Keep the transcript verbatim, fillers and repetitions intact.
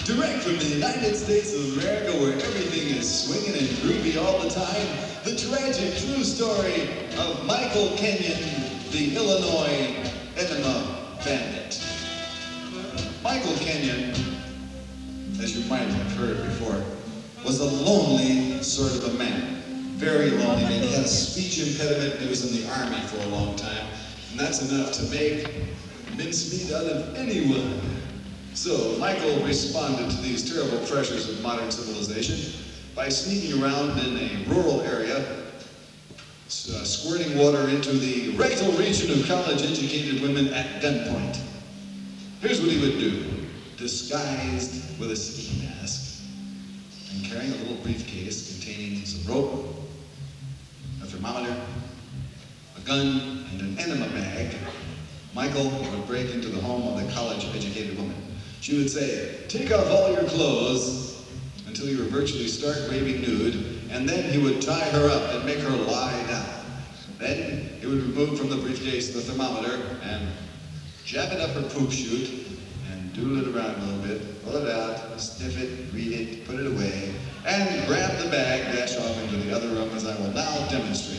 Direct from the United States of America, where everything is swinging and groovy all the time, the tragic true story of Michael Kenyon, the Illinois Enema Bandit. Michael Kenyon, as you might have heard before, was a lonely sort of a man. Very lonely, and he had a speech impediment, and he was in the army for a long time, and that's enough to make mincemeat out of anyone. So Michael responded to these terrible pressures of modern civilization by sneaking around in a rural area, uh, squirting water into the rectal region of college-educated women at gunpoint. Here's what he would do, disguised with a ski mask and carrying a little briefcase containing some rope, a thermometer, a gun, and an enema bag. Michael would break into the home of the college-educated woman. She would say, "Take off all your clothes until you were virtually stark raving nude," and then he would tie her up and make her lie down. Then he would remove from the briefcase the thermometer and jab it up her poop chute and doodle it around a little bit, pull it out, sniff it, read it, put it away, and grab the bag, dash off into the other room as I will now demonstrate.